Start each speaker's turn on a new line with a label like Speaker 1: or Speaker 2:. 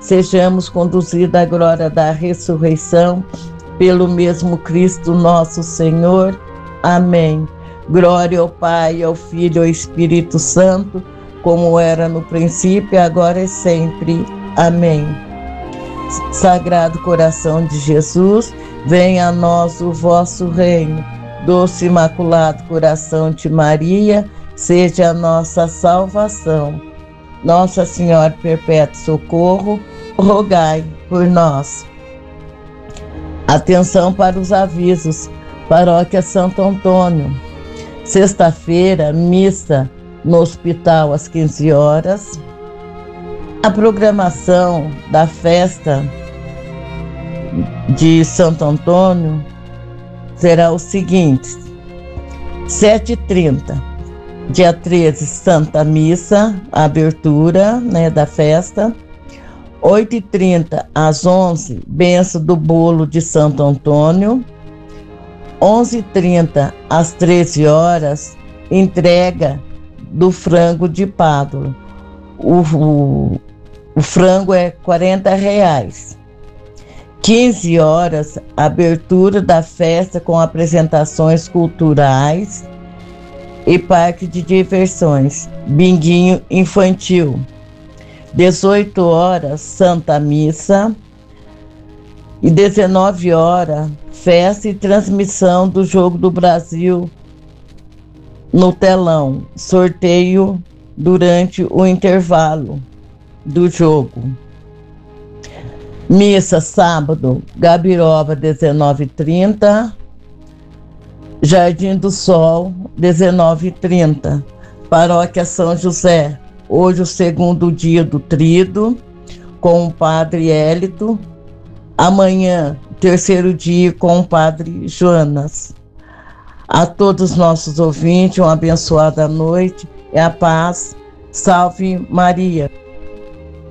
Speaker 1: sejamos conduzidos à glória da ressurreição, pelo mesmo Cristo nosso Senhor. Amém. Glória ao Pai, ao Filho e ao Espírito Santo, como era no princípio, agora e sempre. Amém. Sagrado coração de Jesus, venha a nós o vosso reino. Doce Imaculado Coração de Maria, seja a nossa salvação. Nossa Senhora Perpétuo Socorro, rogai por nós. Atenção para os avisos. Paróquia Santo Antônio. Sexta-feira, missa no hospital às 15 horas. A programação da festa de Santo Antônio será o seguinte: 7h30, dia 13, Santa Missa, a abertura, da festa. 8h30 às 11, bênção do bolo de Santo Antônio. 11h30 às 13 horas, entrega do frango de Pádua. O frango é R$40. 15 horas, abertura da festa com apresentações culturais e parque de diversões, binguinho infantil. 18 horas, Santa Missa. E 19 horas, festa e transmissão do Jogo do Brasil no telão. Sorteio durante o intervalo do jogo. Missa sábado, Gabiroba, 19h30. Jardim do Sol, 19h30. Paróquia São José, hoje o segundo dia do Tríduo, com o Padre Hélito. Amanhã, terceiro dia, com o Padre Jonas. A todos os nossos ouvintes, uma abençoada noite e a paz. Salve Maria.